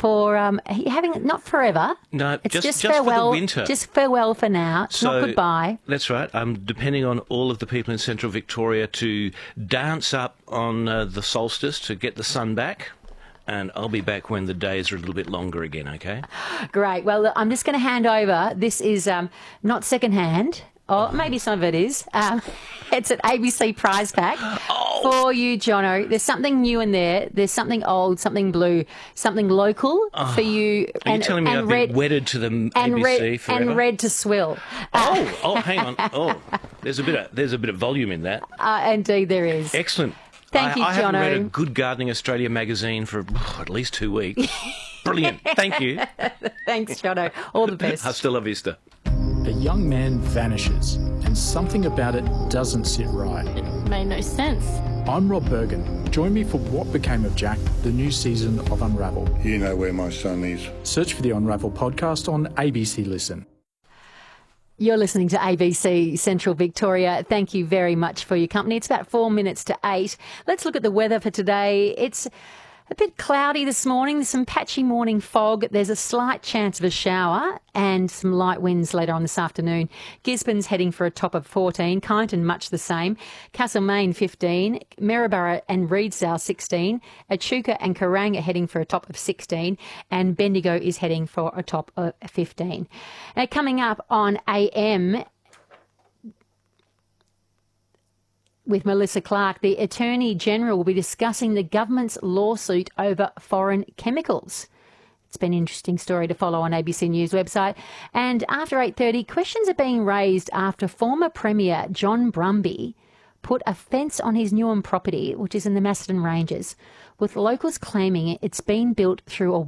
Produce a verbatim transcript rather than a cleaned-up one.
for um, having not forever. No, it's just, just, just farewell. for the winter. Just farewell for now. It's so, not goodbye. That's right. I'm depending on all of the people in Central Victoria to dance up on uh, the solstice to get the sun back. And I'll be back when the days are a little bit longer again, okay? Great. Well, look, I'm just going to hand over. This is um, not second-hand. Oh, maybe some of it is. Um, it's an A B C prize pack oh. for you, Jono. There's something new in there. There's something old, something blue, something local oh. for you. Are and, you telling me I've red, been wedded to the and A B C red, forever? And red to swill. Oh, oh, hang on. Oh, there's a bit of there's a bit of volume in that. Uh, indeed, there is. Excellent. Thank I, you, I haven't Jono. read a Good Gardening Australia magazine for oh, at least two weeks. Brilliant. Thank you. Thanks, Jono. All the best. Hasta la vista. A young man vanishes, and something about it doesn't sit right. It made no sense. I'm Rob Bergen. Join me for What Became of Jack, the new season of Unravel. You know where my son is. Search for the Unravel podcast on A B C Listen. You're listening to A B C Central Victoria. Thank you very much for your company. It's about four minutes to eight. Let's look at the weather for today. It's a bit cloudy this morning. There's some patchy morning fog. There's a slight chance of a shower and some light winds later on this afternoon. Gisborne's heading for a top of fourteen. Kyneton much the same. Castlemaine fifteen. Maryborough and Reedsdale sixteen. Echuca and Kerrang are heading for a top of sixteen. And Bendigo is heading for a top of fifteen. Now, coming up on A M... with Melissa Clark, the Attorney General will be discussing the government's lawsuit over foreign chemicals. It's been an interesting story to follow on A B C News website. And after eight thirty, questions are being raised after former Premier John Brumby put a fence on his Newham property, which is in the Macedon Ranges, with locals claiming it's been built through a